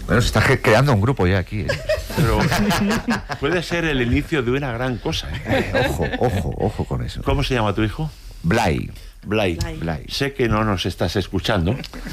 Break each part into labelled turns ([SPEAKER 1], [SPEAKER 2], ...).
[SPEAKER 1] Bueno, se está creando un grupo ya aquí.
[SPEAKER 2] Pero puede ser el inicio de una gran cosa.
[SPEAKER 1] Ojo con eso.
[SPEAKER 2] ¿Cómo se llama tu hijo?
[SPEAKER 1] Blay.
[SPEAKER 2] Blay. Sé que no nos estás escuchando.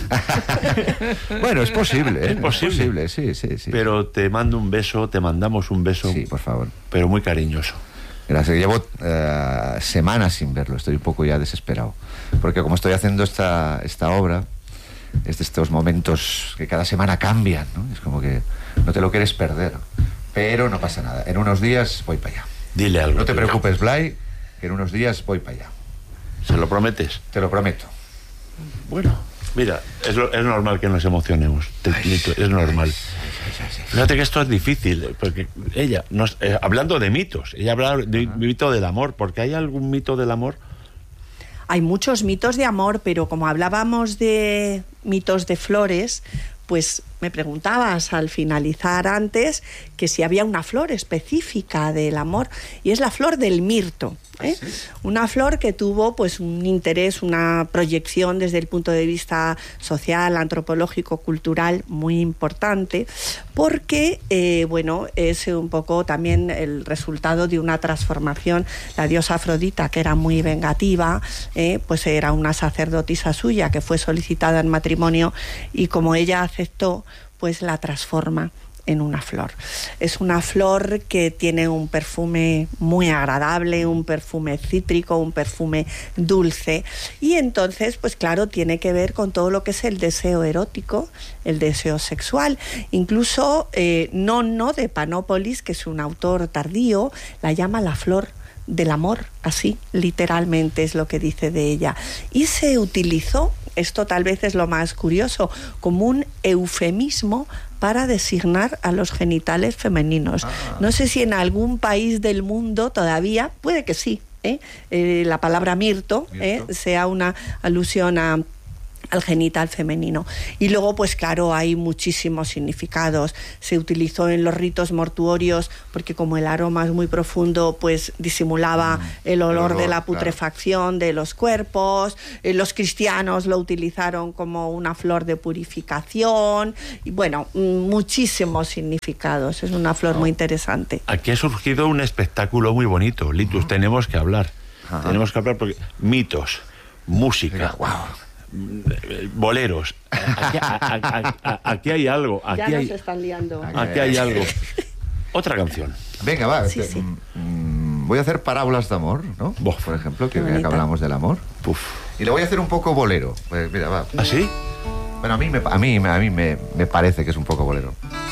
[SPEAKER 1] Bueno, es posible.
[SPEAKER 2] Es posible,
[SPEAKER 1] sí.
[SPEAKER 2] Pero te mando un beso, te mandamos un beso.
[SPEAKER 1] Sí, por favor.
[SPEAKER 2] Pero muy cariñoso.
[SPEAKER 1] Gracias. Llevo semanas sin verlo. Estoy un poco ya desesperado. Porque como estoy haciendo esta obra, es de estos momentos que cada semana cambian, ¿no? Es como que no te lo quieres perder. Pero no pasa nada. En unos días voy para allá.
[SPEAKER 2] Dile algo.
[SPEAKER 1] No te preocupes, Blay, que en unos días voy para allá.
[SPEAKER 2] ¿Se lo prometes?
[SPEAKER 1] Te lo prometo.
[SPEAKER 2] Bueno, mira, es normal que nos emocionemos. Es normal. Fíjate que esto es difícil, porque ella, hablando de mitos, ella habla de mito del amor, porque ¿hay algún mito del amor?
[SPEAKER 3] Hay muchos mitos de amor, pero como hablábamos de mitos de flores, pues me preguntabas al finalizar antes que si había una flor específica del amor, y es la flor del mirto. ¿Sí? Una flor que tuvo pues un interés, una proyección desde el punto de vista social, antropológico, cultural muy importante, porque es un poco también el resultado de una transformación. La diosa Afrodita, que era muy vengativa, pues era una sacerdotisa suya que fue solicitada en matrimonio, y como ella aceptó, pues la transforma en una flor. Es una flor que tiene un perfume muy agradable, un perfume cítrico, un perfume dulce, y entonces, pues claro, tiene que ver con todo lo que es el deseo erótico, el deseo sexual. Incluso Nonno de Panópolis, que es un autor tardío, la llama la flor del amor, así literalmente es lo que dice de ella, y se utilizó, esto tal vez es lo más curioso, como un eufemismo para designar a los genitales femeninos. No sé si en algún país del mundo todavía, puede que sí, la palabra mirto. Sea una alusión al genital femenino. Y luego, pues claro, hay muchísimos significados. Se utilizó en los ritos mortuorios porque como el aroma es muy profundo, pues disimulaba el olor de la putrefacción, claro, de los cuerpos. Los cristianos lo utilizaron como una flor de purificación, y bueno, muchísimos significados. Es una flor muy interesante.
[SPEAKER 2] Aquí ha surgido un espectáculo muy bonito, Litus. Tenemos que hablar. Tenemos que hablar porque mitos, música, boleros. Aquí hay algo.
[SPEAKER 3] Ya nos están liando.
[SPEAKER 2] Aquí hay algo. Otra canción.
[SPEAKER 1] Venga, va.
[SPEAKER 3] Sí.
[SPEAKER 1] Voy a hacer parábolas de amor, ¿no? Por ejemplo, que hablamos del amor. Y le voy a hacer un poco bolero. Pues mira, va.
[SPEAKER 2] ¿Ah, sí?
[SPEAKER 1] Bueno, a mí me parece que es un poco bolero.